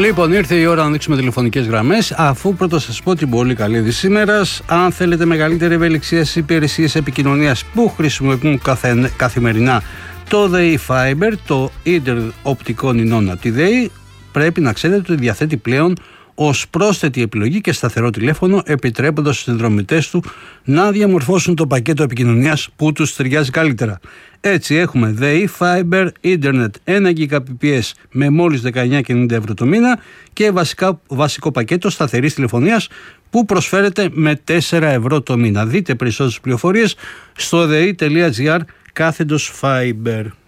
Λοιπόν, ήρθε η ώρα να ανοίξουμε τηλεφωνικές γραμμές. Αφού πρώτα σας πω την πολύ καλή είδηση σήμερα, αν θέλετε μεγαλύτερη ευελιξία στις υπηρεσίες επικοινωνίας που χρησιμοποιούν καθημερινά το ΔΕΗ Fiber, το ίντερνετ οπτικών ινών από τη ΔΕΗ, πρέπει να ξέρετε ότι διαθέτει πλέον ως πρόσθετη επιλογή και σταθερό τηλέφωνο, επιτρέποντας στους συνδρομητές του να διαμορφώσουν το πακέτο επικοινωνίας που τους ταιριάζει καλύτερα. Έτσι έχουμε ΔΕΗ Fiber Internet 1 Gbps με μόλις 19,90 ευρώ το μήνα και βασικό πακέτο σταθερής τηλεφωνίας που προσφέρεται με 4 ευρώ το μήνα. Δείτε περισσότερες πληροφορίες στο dei.gr/Fiber.